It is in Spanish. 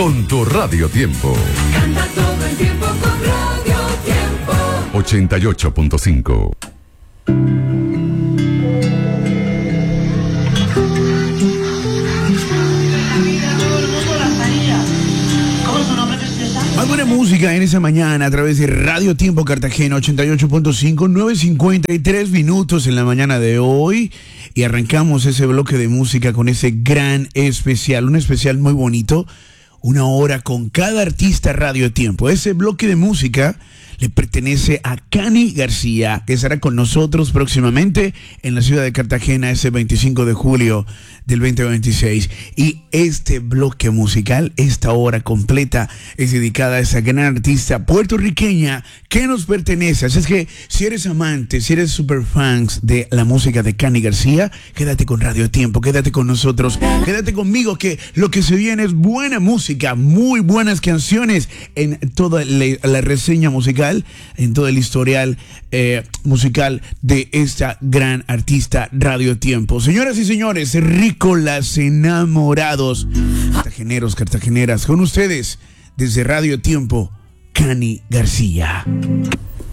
con tu Radio Tiempo. Canta todo el tiempo con Radio Tiempo. 88.5. Más buena música en esa mañana a través de Radio Tiempo Cartagena 88.5, 9:53 minutos en la mañana de hoy. Y arrancamos ese bloque de música con ese gran especial, un especial muy bonito. Una hora con cada artista Radio Tiempo. Ese bloque de música le pertenece a Cani García, que estará con nosotros próximamente en la ciudad de Cartagena ese 25 de julio del 2026. Y este bloque musical, esta hora completa, es dedicada a esa gran artista puertorriqueña que nos pertenece. Así es que si eres amante, si eres super fans de la música de Cani García, quédate con Radio Tiempo, quédate con nosotros, quédate conmigo, que lo que se viene es buena música, muy buenas canciones en toda la reseña musical, en todo el historial musical de esta gran artista Radio Tiempo. Señoras y señores, rícolas enamorados, cartageneros, cartageneras, con ustedes desde Radio Tiempo, Cani García.